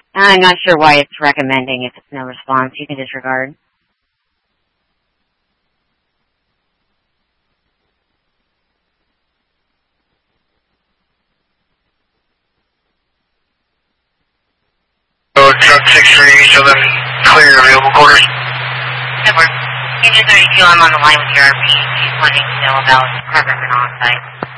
I'm not sure why it's recommending if it's no response. You can disregard. So, truck 6-3, show them clear available quarters. Good work. Engine 32, I'm on the line with your RP. She's wanting to know about program and on-site.